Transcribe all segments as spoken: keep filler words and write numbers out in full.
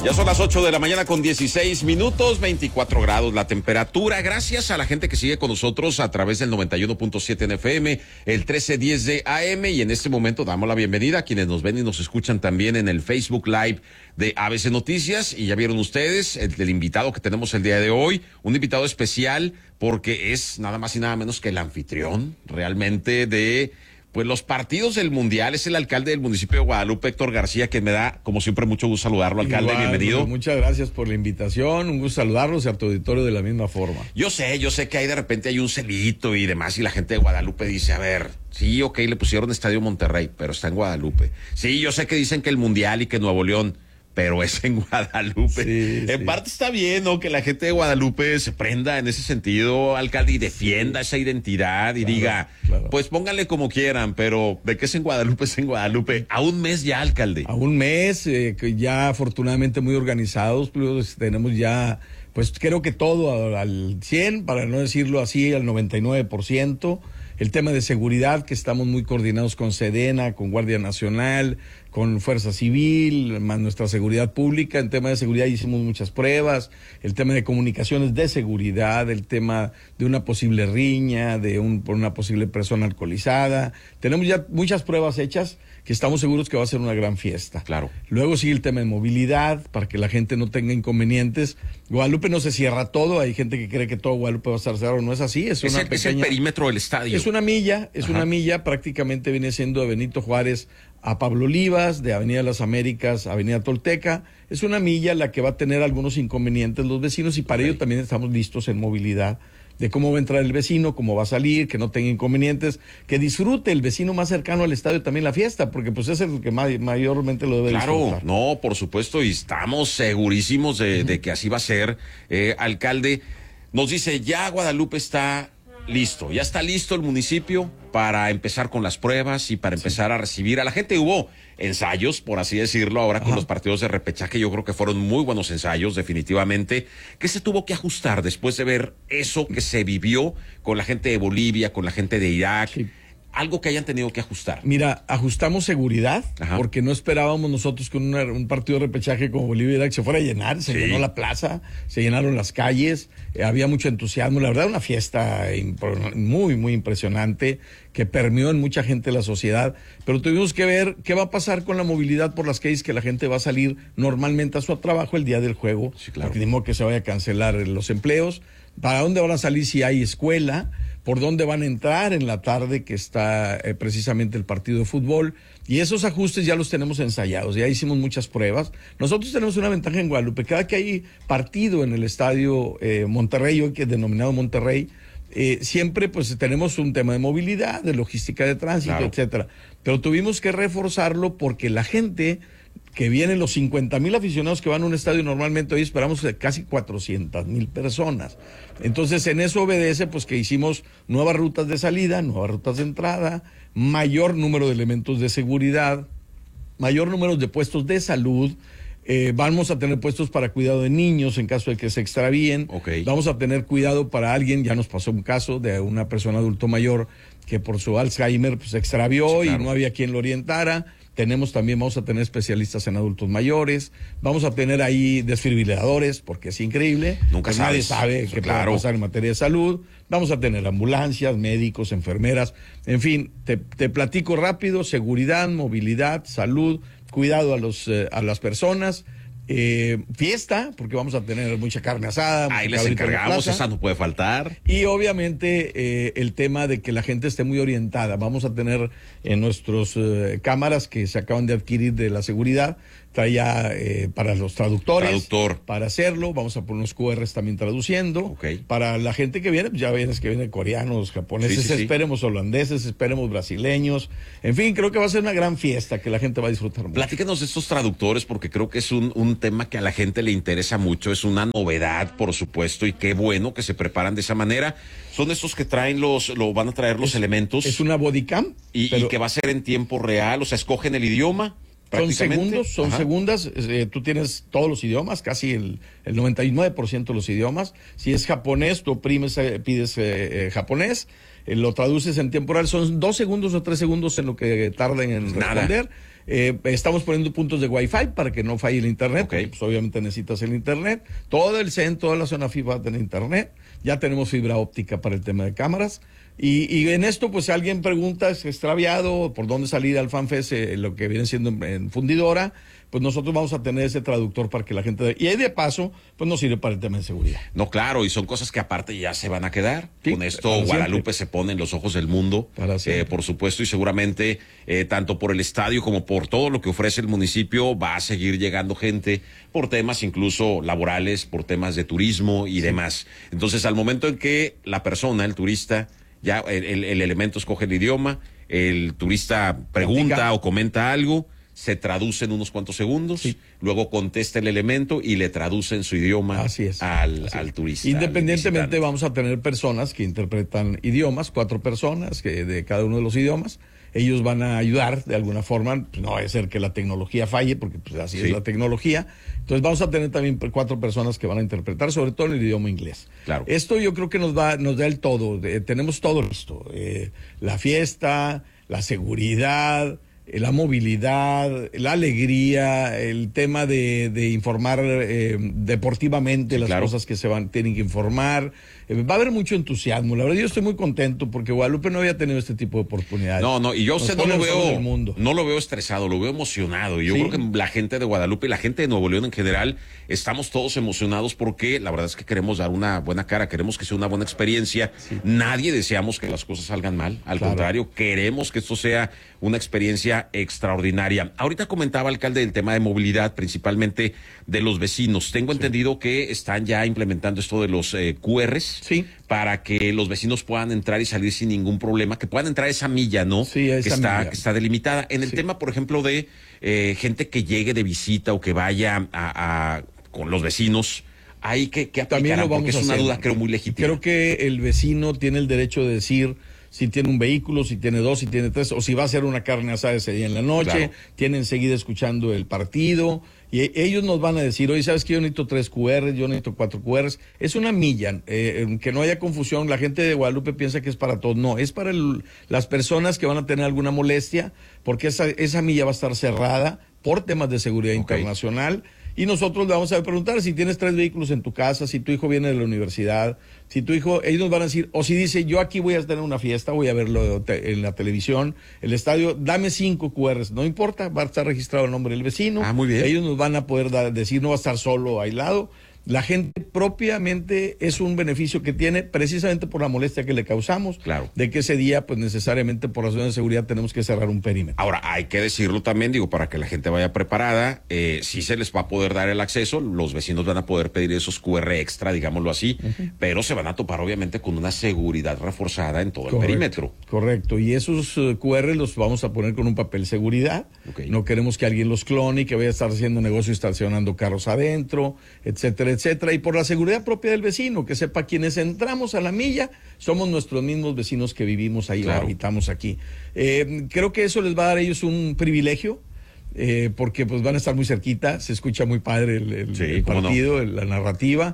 Ya son las ocho de la mañana con dieciséis minutos, veinticuatro grados la temperatura. Gracias a la gente que sigue con nosotros a través del noventa y uno punto siete en F M, el trece diez de A M, y en este momento damos la bienvenida a quienes nos ven y nos escuchan también en el Facebook Live de A B C Noticias. Y ya vieron ustedes el, el invitado que tenemos el día de hoy, un invitado especial porque es nada más y nada menos que el anfitrión realmente de... pues los partidos del Mundial. Es el alcalde del municipio de Guadalupe, Héctor García, que me da, como siempre, mucho gusto saludarlo, alcalde. Igual, bienvenido. Pues, muchas gracias por la invitación, un gusto saludarlos y a tu auditorio de la misma forma. Yo sé, yo sé que hay de repente hay un celito y demás, y la gente de Guadalupe dice, a ver, sí, ok, le pusieron Estadio Monterrey, pero está en Guadalupe. Sí, yo sé que dicen que el Mundial y que Nuevo León, pero es en Guadalupe. Sí, en sí. parte está bien, ¿no? Que la gente de Guadalupe se prenda en ese sentido, alcalde, y defienda sí. esa identidad y claro, diga, claro. pues pónganle como quieran, pero de que es en Guadalupe, es en Guadalupe. A un mes ya, alcalde. A un mes, eh, ya afortunadamente muy organizados, pues tenemos ya, pues creo que todo al cien, para no decirlo así, al noventa y nueve por ciento. El tema de seguridad, que estamos muy coordinados con Sedena, con Guardia Nacional, con Fuerza Civil, más nuestra seguridad pública. En tema de seguridad hicimos muchas pruebas, el tema de comunicaciones de seguridad, el tema de una posible riña, de un, por una posible persona alcoholizada. Tenemos ya muchas pruebas hechas que estamos seguros que va a ser una gran fiesta. Claro. Luego sigue el tema de movilidad, para que la gente no tenga inconvenientes. Guadalupe no se cierra todo, hay gente que cree que todo Guadalupe va a estar cerrado, no es así. Es, es, una el, pequeña, es el perímetro del estadio. Es una milla, es Ajá. una milla, prácticamente viene siendo de Benito Juárez a Pablo Olivas, de Avenida Las Américas a Avenida Tolteca. Es una milla la que va a tener algunos inconvenientes los vecinos, y para okay. ello también estamos listos en movilidad, de cómo va a entrar el vecino, cómo va a salir, que no tenga inconvenientes, que disfrute el vecino más cercano al estadio también la fiesta, porque pues es el que may, mayormente lo debe claro, disfrutar. Claro, no, por supuesto, y estamos segurísimos de, uh-huh. de que así va a ser. Eh, alcalde, nos dice, ya Guadalupe está listo, ya está listo el municipio para empezar con las pruebas y para empezar sí. a recibir a la gente. Hubo ensayos, por así decirlo, ahora con Ajá. los partidos de repechaje. Yo creo que fueron muy buenos ensayos, definitivamente. ¿Qué se tuvo que ajustar después de ver eso que se vivió con la gente de Bolivia, con la gente de Irak? Sí. Algo que hayan tenido que ajustar. Mira, ajustamos seguridad, Ajá. porque no esperábamos nosotros que una, un partido de repechaje como Bolivia y Irak se fuera a llenar. Se sí. llenó la plaza, se llenaron las calles, eh, había mucho entusiasmo. La verdad, una fiesta muy, muy impresionante que permeó en mucha gente la sociedad. Pero tuvimos que ver qué va a pasar con la movilidad por las calles, que la gente va a salir normalmente a su trabajo el día del juego. Sí, claro. Porque ni modo que se vaya a cancelar los empleos. ¿Para dónde van a salir si hay escuela? ¿Por dónde van a entrar en la tarde que está eh, precisamente el partido de fútbol? Y esos ajustes ya los tenemos ensayados, ya hicimos muchas pruebas. Nosotros tenemos una ventaja en Guadalupe: cada que hay partido en el estadio eh, Monterrey, hoy que es denominado Monterrey, eh, siempre pues tenemos un tema de movilidad, de logística de tránsito, claro. etcétera. Pero tuvimos que reforzarlo porque la gente que vienen, los cincuenta mil aficionados que van a un estadio normalmente, hoy esperamos casi cuatrocientas mil personas. Entonces, en eso obedece pues que hicimos nuevas rutas de salida, nuevas rutas de entrada, mayor número de elementos de seguridad, mayor número de puestos de salud. Eh, vamos a tener puestos para cuidado de niños en caso de que se extravíen. Okay. Vamos a tener cuidado para alguien, ya nos pasó un caso de una persona adulto mayor que por su Alzheimer pues, se extravió, sí, claro. y no había quien lo orientara. Tenemos también, vamos a tener especialistas en adultos mayores, vamos a tener ahí desfibriladores, porque es increíble. Nunca pues sabes. Nadie sabe qué claro. puede pasar en materia de salud. Vamos a tener ambulancias, médicos, enfermeras, en fin, te, te platico rápido: seguridad, movilidad, salud, cuidado a los eh, a las personas. Eh, fiesta, porque vamos a tener mucha carne asada. Ahí les encargamos, esa no puede faltar. Y obviamente eh, el tema de que la gente esté muy orientada. Vamos a tener en nuestros eh, cámaras que se acaban de adquirir de la seguridad, traía eh, para los traductores. Traductor. Para hacerlo, vamos a poner unos cu erres también traduciendo. Okay. Para la gente que viene, pues ya vienes que vienen coreanos, japoneses, sí, sí, esperemos sí. holandeses, esperemos brasileños. En fin, creo que va a ser una gran fiesta que la gente va a disfrutar mucho. Platícanos de estos traductores, porque creo que es un, un tema que a la gente le interesa mucho, es una novedad, por supuesto, y qué bueno que se preparan de esa manera. Son estos que traen los, lo van a traer los es, elementos. Es una bodycam. Y, pero... y que va a ser en tiempo real, o sea, escogen el idioma. Son segundos, son Ajá. segundas, eh, tú tienes todos los idiomas, casi el, el noventa y nueve por ciento de los idiomas. Si es japonés, tú oprimes, eh, pides eh, eh, japonés, eh, lo traduces en tiempo real, son dos segundos o tres segundos en lo que tarden en Nada. responder. Eh, estamos poniendo puntos de Wi-Fi para que no falle el internet, Okay. porque pues, obviamente necesitas el internet. Todo el centro, toda la zona F I F A va a tener internet. Ya tenemos fibra óptica para el tema de cámaras. Y, y en esto, pues si alguien pregunta, es extraviado, por dónde salir al FanFest, eh, lo que viene siendo en, en fundidora, pues nosotros vamos a tener ese traductor para que la gente... De, y ahí de paso, pues nos sirve para el tema de seguridad. No, claro, y son cosas que aparte ya se van a quedar. Sí, Con esto para Guadalupe siempre. se pone en los ojos del mundo, Para siempre. eh, por supuesto, y seguramente eh, tanto por el estadio como por todo lo que ofrece el municipio va a seguir llegando gente por temas incluso laborales, por temas de turismo y sí. demás. Entonces, al momento en que la persona, el turista, ya el, el, el elemento escoge el idioma, el turista pregunta Practica. o comenta algo, se traduce en unos cuantos segundos, sí. luego contesta el elemento y le traduce en su idioma Así es. Al, Así al es. turista. Independientemente al vamos a tener personas que interpretan idiomas, cuatro personas que de cada uno de los idiomas. Ellos van a ayudar de alguna forma, pues no va a ser que la tecnología falle, porque pues así sí. es la tecnología. Entonces vamos a tener también cuatro personas que van a interpretar, sobre todo en el idioma inglés. Claro. Esto yo creo que nos va, nos da el todo. Eh, tenemos todo listo. Eh, la fiesta, la seguridad, la movilidad, la alegría, el tema de, de informar eh, deportivamente sí, las claro. cosas que se van tienen que informar. Eh, va a haber mucho entusiasmo. La verdad yo estoy muy contento porque Guadalupe no había tenido este tipo de oportunidades. No, no, y yo usted no lo veo, mundo. no lo veo estresado, lo veo emocionado. Y yo sí. creo que la gente de Guadalupe y la gente de Nuevo León en general estamos todos emocionados porque la verdad es que queremos dar una buena cara, queremos que sea una buena experiencia. Sí. Nadie deseamos que las cosas salgan mal, al claro. contrario, queremos que esto sea una experiencia extraordinaria. Ahorita comentaba, alcalde, del tema de movilidad, principalmente de los vecinos. Tengo sí. entendido que están ya implementando esto de los eh, Q Rs sí. para que los vecinos puedan entrar y salir sin ningún problema, que puedan entrar esa milla, ¿no? Sí, esa que está, milla. que está delimitada. En el sí. tema, por ejemplo, de eh, gente que llegue de visita o que vaya a, a con los vecinos, hay que, que aplicarán, porque es una duda creo muy legítima. Creo que el vecino tiene el derecho de decir si tiene un vehículo, si tiene dos, si tiene tres, o si va a hacer una carne asada ese día en la noche, claro. tiene enseguida escuchando el partido, y ellos nos van a decir, oye, ¿sabes qué? Yo necesito tres Q Rs, yo necesito cuatro Q Rs. Es una milla, eh, que no haya confusión. La gente de Guadalupe piensa que es para todos. No, es para el, las personas que van a tener alguna molestia, porque esa, esa milla va a estar cerrada por temas de seguridad okay. internacional. Y nosotros le vamos a preguntar si tienes tres vehículos en tu casa, si tu hijo viene de la universidad, si tu hijo, ellos nos van a decir, o si dice, yo aquí voy a tener una fiesta, voy a verlo te, en la televisión, el estadio, dame cinco Q Rs, no importa, va a estar registrado el nombre del vecino. Ah, muy bien. Ellos nos van a poder dar, decir, no va a estar solo, aislado. La gente propiamente es un beneficio que tiene precisamente por la molestia que le causamos. Claro. De que ese día, pues necesariamente por razones de seguridad tenemos que cerrar un perímetro. Ahora, hay que decirlo también, digo, para que la gente vaya preparada, eh, sí se les va a poder dar el acceso, los vecinos van a poder pedir esos Q R extra, digámoslo así, uh-huh. pero se van a topar obviamente con una seguridad reforzada en todo correcto, el perímetro. Correcto, y esos uh, Q R los vamos a poner con un papel seguridad. Okay. No queremos que alguien los clone y que vaya a estar haciendo negocio estacionando carros adentro, etcétera, etcétera, y por la seguridad propia del vecino, que sepa quienes entramos a la milla, somos nuestros mismos vecinos que vivimos ahí claro. o habitamos aquí. Eh, creo que eso les va a dar a ellos un privilegio, eh, porque pues van a estar muy cerquita, se escucha muy padre el, el, sí, el partido, no? el, la narrativa,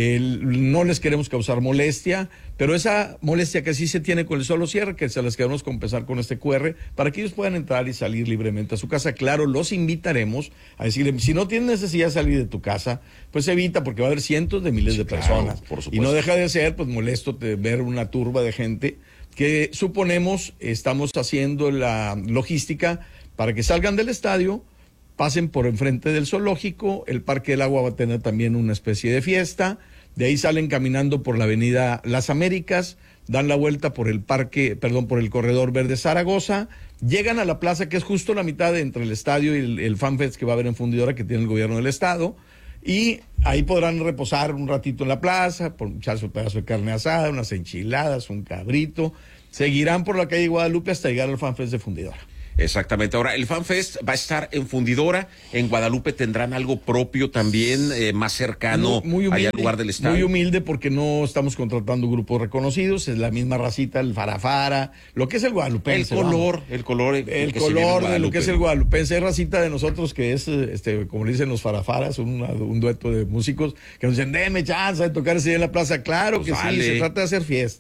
el, no les queremos causar molestia, pero esa molestia que sí se tiene con el solo cierre, que se las queremos compensar con este Q R, para que ellos puedan entrar y salir libremente a su casa. Claro, los invitaremos a decirle, si no tienes necesidad de salir de tu casa, pues evita, porque va a haber cientos de miles sí, de claro, personas. Por supuesto. Y no deja de ser, pues molesto de ver una turba de gente que suponemos estamos haciendo la logística para que salgan del estadio, pasen por enfrente del zoológico, el Parque del Agua va a tener también una especie de fiesta, de ahí salen caminando por la avenida Las Américas, dan la vuelta por el parque, perdón, por el corredor verde Zaragoza, llegan a la plaza que es justo la mitad de entre el estadio y el, el FanFest que va a haber en Fundidora que tiene el gobierno del estado, y ahí podrán reposar un ratito en la plaza, por echarse un pedazo de carne asada, unas enchiladas, un cabrito, seguirán por la calle Guadalupe hasta llegar al FanFest de Fundidora. Exactamente. Ahora, el FanFest va a estar en Fundidora, en Guadalupe tendrán algo propio también, eh, más cercano muy, muy humilde, allá al lugar del estadio. Muy humilde porque no estamos contratando grupos reconocidos, es la misma racita, el farafara, lo que es el guadalupense. El color, vamos. el color. El, el color de lo que es el guadalupense, es racita de nosotros que es, este, como le dicen los farafaras, un, un dueto de músicos que nos dicen, deme chance de tocar ese día en la plaza. Claro pues que vale. sí, se trata de hacer fiesta.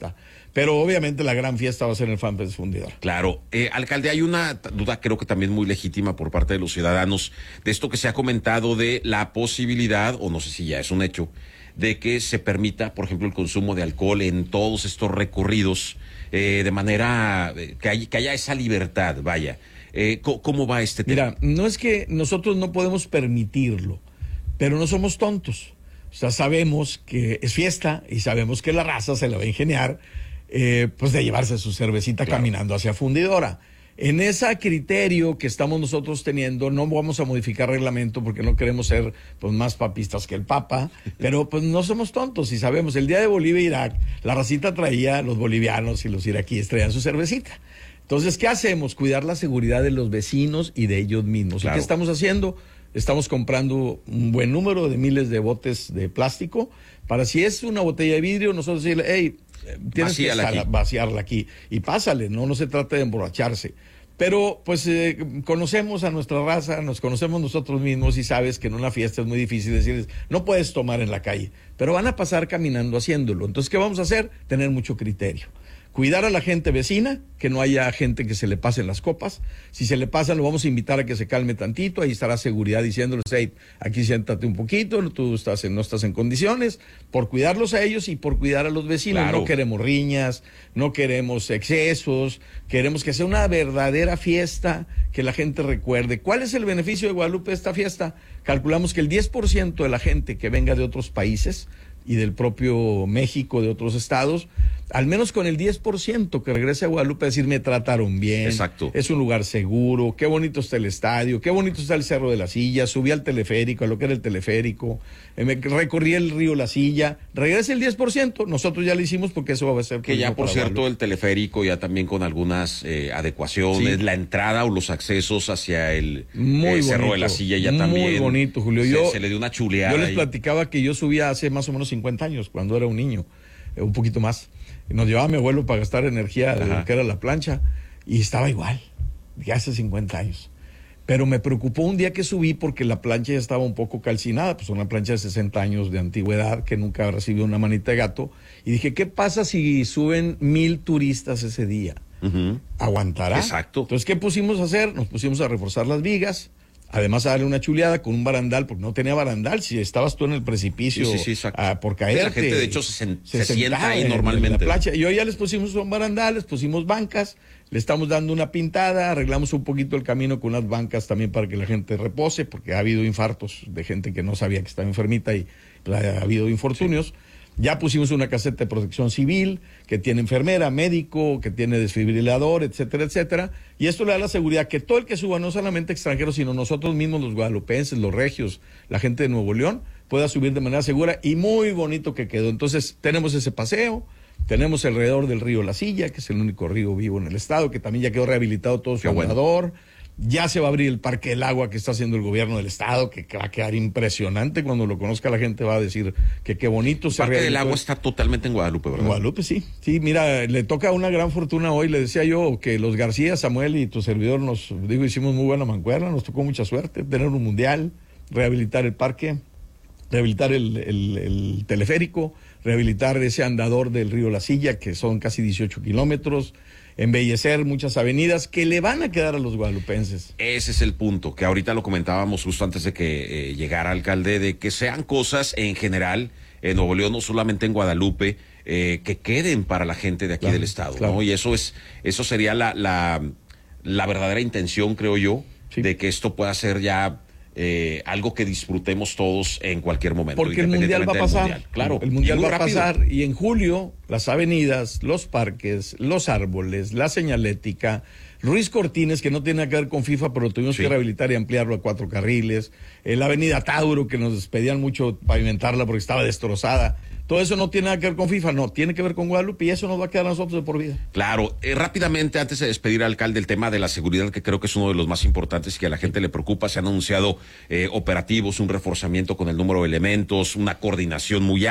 Pero obviamente la gran fiesta va a ser en el Fanfest Fundidora. Claro. Eh, alcalde, hay una duda creo que también muy legítima por parte de los ciudadanos de esto que se ha comentado de la posibilidad, o no sé si ya es un hecho, de que se permita, por ejemplo, el consumo de alcohol en todos estos recorridos eh, de manera eh, que, hay, que haya esa libertad, vaya. Eh, ¿cómo, ¿Cómo va este tema? Mira, no es que nosotros no podemos permitirlo, pero no somos tontos. O sea, sabemos que es fiesta y sabemos que la raza se la va a ingeniar, eh, pues de llevarse su cervecita claro. caminando hacia Fundidora. En ese criterio que estamos nosotros teniendo, no vamos a modificar reglamento porque no queremos ser pues más papistas que el Papa, pero pues no somos tontos y sabemos, el día de Bolivia e Irak, la racita traía, los bolivianos y los iraquíes traían su cervecita. Entonces, ¿qué hacemos? Cuidar la seguridad de los vecinos y de ellos mismos. Claro. ¿Y qué estamos haciendo? Estamos comprando un buen número de miles de botes de plástico para si es una botella de vidrio, nosotros decirle, hey, tienes Vacíala que aquí. vaciarla aquí y pásale, no, no se trata de emborracharse. Pero pues eh, conocemos a nuestra raza, nos conocemos nosotros mismos y sabes que en una fiesta es muy difícil decirles, no puedes tomar en la calle, pero van a pasar caminando haciéndolo. Entonces, ¿qué vamos a hacer? Tener mucho criterio. Cuidar a la gente vecina, que no haya gente que se le pasen las copas. Si se le pasan, lo vamos a invitar a que se calme tantito. Ahí estará seguridad diciéndoles, hey, aquí siéntate un poquito, tú estás en, no estás en condiciones. Por cuidarlos a ellos y por cuidar a los vecinos. Claro. No queremos riñas, no queremos excesos. Queremos que sea una verdadera fiesta, que la gente recuerde. ¿Cuál es el beneficio de Guadalupe de esta fiesta? Calculamos que el diez por ciento de la gente que venga de otros países y del propio México, de otros estados, al menos con el diez por ciento que regrese a Guadalupe a decir, me trataron bien. Exacto. Es un lugar seguro, qué bonito está el estadio, qué bonito está el Cerro de la Silla, subí al teleférico, a lo que era el teleférico, eh, me recorrí el río La Silla, regrese el diez por ciento, nosotros ya lo hicimos porque eso va a ser... Que ya, por cierto, Guadalupe. El teleférico ya también con algunas eh, adecuaciones, sí. La entrada o los accesos hacia el eh, Cerro de la Silla ya muy también... Muy bonito, Julio. Yo, se, se le dio una chuleada. Yo les ahí. platicaba que yo subía hace más o menos cincuenta años, cuando era un niño, eh, un poquito más. Nos llevaba mi abuelo para gastar energía de lo que era la plancha y estaba igual, ya hace cincuenta años. Pero me preocupó un día que subí porque la plancha ya estaba un poco calcinada, pues una plancha de sesenta años de antigüedad que nunca recibió una manita de gato. Y dije, ¿qué pasa si suben mil turistas ese día? Uh-huh. ¿Aguantará? Exacto. Entonces, ¿qué pusimos a hacer? Nos pusimos a reforzar las vigas. Además, a darle una chuleada con un barandal, porque no tenía barandal. Si estabas tú en el precipicio sí, sí, sí, a, por caerte. La gente, de hecho, se, sen, se, se sienta ahí en, normalmente. En la plancha. Y hoy ya les pusimos un barandal, les pusimos bancas, le estamos dando una pintada, arreglamos un poquito el camino con unas bancas también para que la gente repose, porque ha habido infartos de gente que no sabía que estaba enfermita y pues, ha habido infortunios. Sí. Ya pusimos una caseta de protección civil que tiene enfermera, médico, que tiene desfibrilador, etcétera, etcétera. Y esto le da la seguridad que todo el que suba, no solamente extranjeros, sino nosotros mismos, los guadalupenses, los regios, la gente de Nuevo León, pueda subir de manera segura y muy bonito que quedó. Entonces, tenemos ese paseo, tenemos alrededor del río La Silla, que es el único río vivo en el estado, que también ya quedó rehabilitado todo su andador. Bueno. Ya se va a abrir el Parque del Agua que está haciendo el gobierno del estado, que va a quedar impresionante. Cuando lo conozca la gente va a decir que qué bonito. El Parque del Agua está totalmente en Guadalupe, ¿verdad? En Guadalupe, sí. Sí, mira, le toca una gran fortuna hoy. Le decía yo que los García, Samuel y tu servidor nos, digo, hicimos muy buena mancuerna, nos tocó mucha suerte tener un mundial, rehabilitar el parque, rehabilitar el, el, el teleférico, rehabilitar ese andador del río La Silla, que son casi dieciocho kilómetros, embellecer muchas avenidas que le van a quedar a los guadalupenses. Ese es el punto, que ahorita lo comentábamos justo antes de que eh, llegara alcalde, de que sean cosas en general en Nuevo León, no solamente en Guadalupe, eh, que queden para la gente de aquí claro, del estado, claro. ¿no? Y eso es, eso sería la, la, la verdadera intención, creo yo, sí. de que esto pueda ser ya Eh, algo que disfrutemos todos en cualquier momento. Porque el mundial va a pasar. Mundial. Claro, el mundial va a rápido. pasar y en julio las avenidas, los parques, los árboles, la señalética, Ruiz Cortines, que no tiene nada que ver con FIFA, pero tuvimos sí. que rehabilitar y ampliarlo a cuatro carriles, eh, la avenida Tauro, que nos pedían mucho pavimentarla porque estaba destrozada. Todo eso no tiene nada que ver con FIFA, no, tiene que ver con Guadalupe y eso nos va a quedar a nosotros de por vida. Claro, eh, rápidamente, antes de despedir al alcalde, el tema de la seguridad, que creo que es uno de los más importantes y que a la gente le preocupa. Se han anunciado eh, operativos, un reforzamiento con el número de elementos, una coordinación muy